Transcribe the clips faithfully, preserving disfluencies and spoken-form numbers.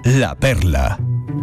La Perla.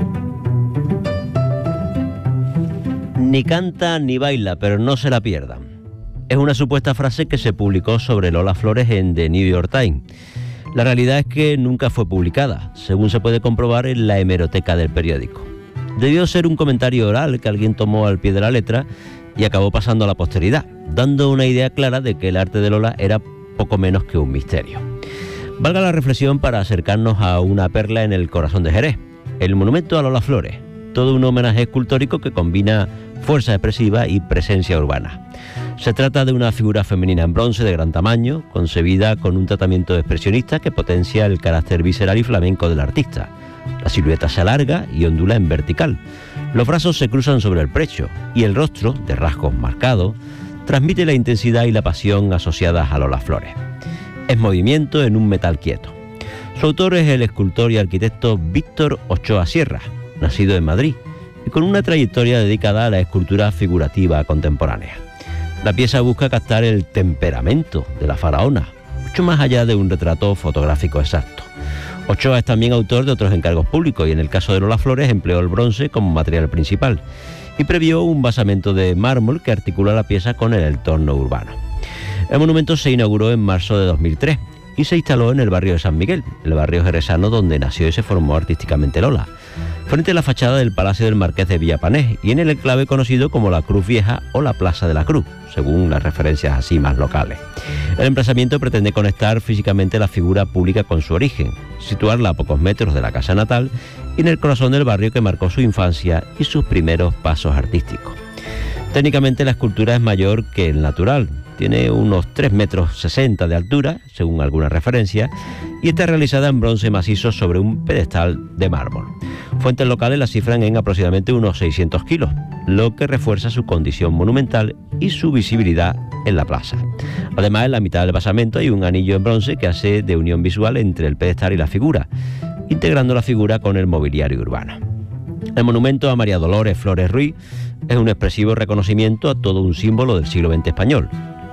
Ni canta ni baila, pero no se la pierdan. Es una supuesta frase que se publicó sobre Lola Flores en The New York Times. La realidad es que nunca fue publicada, según se puede comprobar en la hemeroteca del periódico. Debió ser un comentario oral que alguien tomó al pie de la letra y acabó pasando a la posteridad, dando una idea clara de que el arte de Lola era poco menos que un misterio. Valga la reflexión para acercarnos a una perla en el corazón de Jerez, el monumento a Lola Flores, todo un homenaje escultórico que combina fuerza expresiva y presencia urbana. Se trata de una figura femenina en bronce de gran tamaño, concebida con un tratamiento expresionista que potencia el carácter visceral y flamenco del artista. La silueta se alarga y ondula en vertical. Los brazos se cruzan sobre el pecho y el rostro, de rasgos marcados, transmite la intensidad y la pasión asociadas a Lola Flores. Es movimiento en un metal quieto. Su autor es el escultor y arquitecto Víctor Ochoa Sierra, nacido en Madrid, y con una trayectoria dedicada a la escultura figurativa contemporánea. La pieza busca captar el temperamento de la faraona, mucho más allá de un retrato fotográfico exacto. Ochoa es también autor de otros encargos públicos y en el caso de Lola Flores empleó el bronce como material principal y previó un basamento de mármol que articula la pieza con el entorno urbano. El monumento se inauguró en marzo de dos mil tres y se instaló en el barrio de San Miguel, el barrio jerezano donde nació y se formó artísticamente Lola, frente a la fachada del Palacio del Marqués de Villapanés y en el enclave conocido como la Cruz Vieja o la Plaza de la Cruz, según las referencias así más locales. El emplazamiento pretende conectar físicamente la figura pública con su origen, situarla a pocos metros de la casa natal y en el corazón del barrio que marcó su infancia y sus primeros pasos artísticos. Técnicamente la escultura es mayor que el natural, tiene unos tres metros sesenta de altura, según algunas referencias, y está realizada en bronce macizo sobre un pedestal de mármol. Fuentes locales la cifran en aproximadamente unos seiscientos kilos, lo que refuerza su condición monumental y su visibilidad en la plaza. Además, en la mitad del basamento hay un anillo en bronce que hace de unión visual entre el pedestal y la figura, integrando la figura con el mobiliario urbano. El monumento a María Dolores Flores Ruiz es un expresivo reconocimiento a todo un símbolo del siglo veinte español,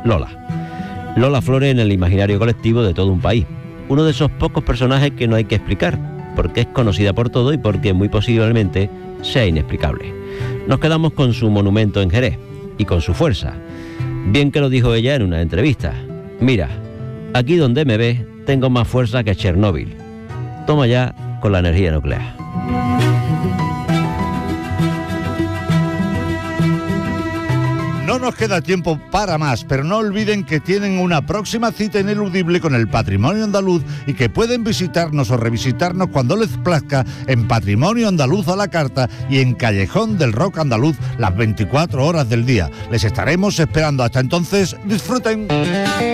Lola. Lola Flores en el imaginario colectivo de todo un país. Uno de esos pocos personajes que no hay que explicar, porque es conocida por todo y porque muy posiblemente sea inexplicable. Nos quedamos con su monumento en Jerez y con su fuerza. Bien que lo dijo ella en una entrevista. Mira, aquí donde me ves tengo más fuerza que Chernóbil. Toma ya con la energía nuclear. No nos queda tiempo para más, pero no olviden que tienen una próxima cita ineludible con el patrimonio andaluz y que pueden visitarnos o revisitarnos cuando les plazca en Patrimonio Andaluz a la Carta y en Callejón del Rock Andaluz las veinticuatro horas del día. Les estaremos esperando. Hasta entonces, disfruten.